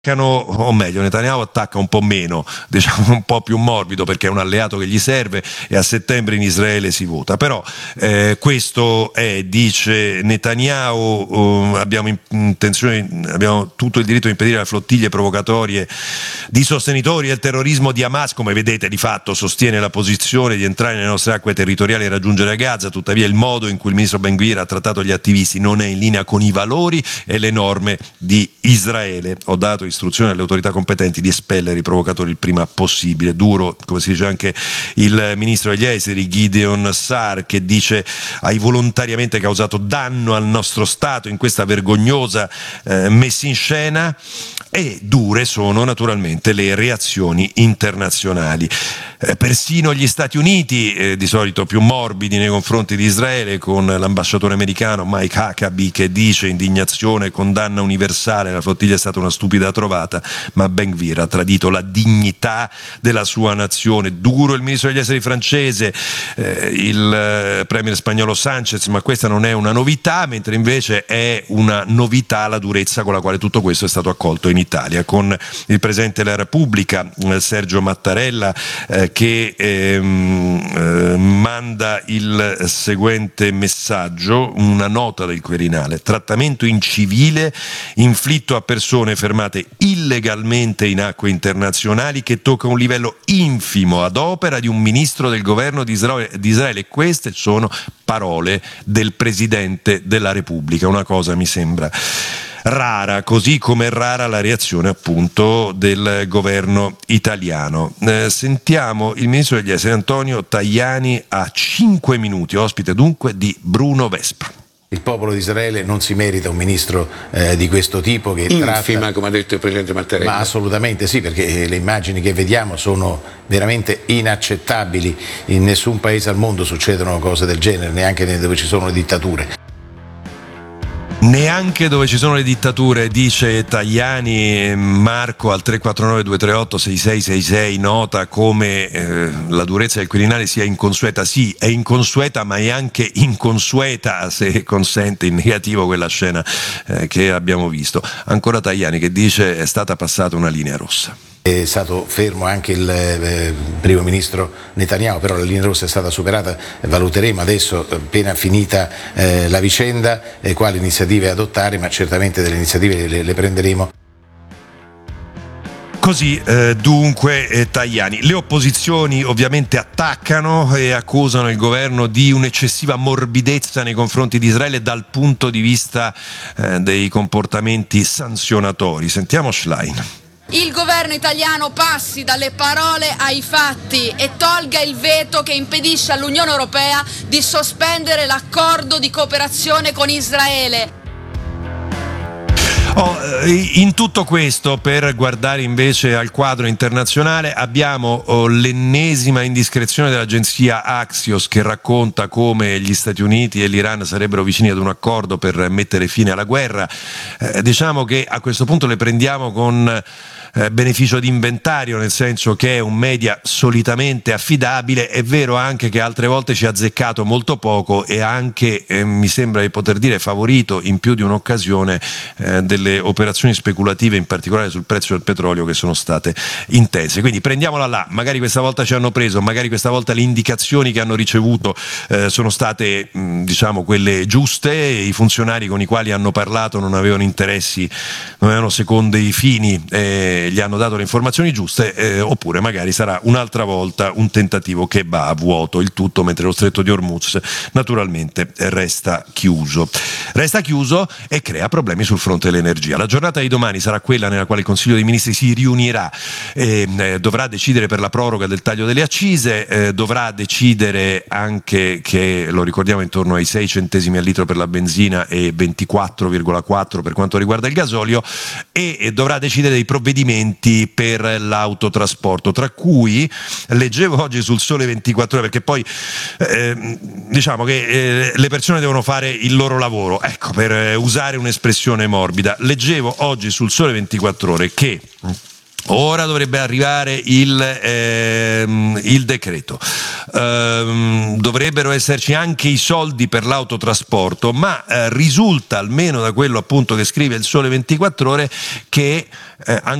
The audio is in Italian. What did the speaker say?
o meglio Netanyahu attacca un po' meno, diciamo un po' più morbido, perché è un alleato che gli serve e a settembre in Israele si vota. Però questo è, dice Netanyahu, abbiamo tutto il diritto di impedire le flottiglie provocatorie di sostenitori del terrorismo di Hamas. Come vedete, di fatto sostiene la posizione di entrare nelle nostre acque territoriali e raggiungere Gaza. Tuttavia il modo in cui il ministro Ben Gvir ha trattato gli attivisti non è in linea con i valori e le norme di Israele. Ho dato istruzione alle autorità competenti di espellere i provocatori il prima possibile. Duro, come si dice anche il ministro degli esteri Gideon Sa'ar, che dice: hai volontariamente causato danno al nostro Stato in questa vergognosa messa in scena. E dure sono naturalmente le reazioni internazionali. Persino gli Stati Uniti, di solito più morbidi nei confronti di Israele, con l'ambasciatore americano Mike Huckabee che dice: indignazione e condanna universale, la flottiglia è stata una stupida trovata, ma Ben Gvir ha tradito la dignità della sua nazione. Duro il ministro degli esteri francese, il premier spagnolo Sanchez, ma questa non è una novità, mentre invece è una novità la durezza con la quale tutto questo è stato accolto in Italia, con il presidente della Repubblica Sergio Mattarella che manda il seguente messaggio, una nota del Quirinale: trattamento incivile inflitto a persone fermate illegalmente in acque internazionali, che tocca un livello infimo ad opera di un ministro del governo di Israele. Queste sono parole del Presidente della Repubblica. Una cosa mi sembra rara, così come è rara la reazione appunto del governo italiano. Sentiamo il ministro degli esteri Antonio Tajani a 5 minuti, ospite dunque di Bruno Vespa. Il popolo di Israele non si merita un ministro di questo tipo che infima, come ha detto il presidente Mattarella. Ma assolutamente sì, perché le immagini che vediamo sono veramente inaccettabili. In nessun paese al mondo succedono cose del genere, neanche dove ci sono le dittature. Neanche dove ci sono le dittature, dice Tajani. Marco al 349-238-6666 nota come la durezza del Quirinale sia inconsueta. Sì, è inconsueta, ma è anche inconsueta, se consente in negativo, quella scena che abbiamo visto. Ancora Tajani che dice: è stata passata una linea rossa. È stato fermo anche il primo ministro Netanyahu, però la linea rossa è stata superata. Valuteremo adesso, appena finita la vicenda, quali iniziative adottare, ma certamente delle iniziative le prenderemo. Così dunque Tajani. Le opposizioni ovviamente attaccano e accusano il governo di un'eccessiva morbidezza nei confronti di Israele dal punto di vista dei comportamenti sanzionatori. Sentiamo Schlein. Il governo italiano passi dalle parole ai fatti e tolga il veto che impedisce all'Unione Europea di sospendere l'accordo di cooperazione con Israele. In tutto questo, per guardare invece al quadro internazionale, abbiamo l'ennesima indiscrezione dell'agenzia Axios, che racconta come gli Stati Uniti e l'Iran sarebbero vicini ad un accordo per mettere fine alla guerra. Diciamo che a questo punto le prendiamo con beneficio di inventario, nel senso che è un media solitamente affidabile. È vero anche che altre volte ci ha azzeccato molto poco e anche, mi sembra di poter dire, favorito in più di un'occasione delle operazioni speculative, in particolare sul prezzo del petrolio, che sono state intense. Quindi prendiamola là, magari questa volta ci hanno preso, magari questa volta le indicazioni che hanno ricevuto sono state diciamo quelle giuste, i funzionari con i quali hanno parlato non avevano interessi, non avevano secondi fini, gli hanno dato le informazioni giuste, oppure magari sarà un'altra volta un tentativo che va a vuoto, il tutto mentre lo stretto di Hormuz naturalmente resta chiuso e crea problemi sul fronte dell'energia. La giornata di domani sarà quella nella quale il Consiglio dei Ministri si riunirà e dovrà decidere per la proroga del taglio delle accise, dovrà decidere anche, che lo ricordiamo, intorno ai 6 centesimi al litro per la benzina e 24,4 per quanto riguarda il gasolio, e dovrà decidere dei provvedimenti per l'autotrasporto, tra cui leggevo oggi sul Sole 24 Ore, perché poi diciamo che le persone devono fare il loro lavoro, ecco, per usare un'espressione morbida. Leggevo oggi sul Sole 24 Ore che Ora dovrebbe arrivare il decreto, dovrebbero esserci anche i soldi per l'autotrasporto, ma risulta, almeno da quello appunto che scrive il Sole 24 Ore, che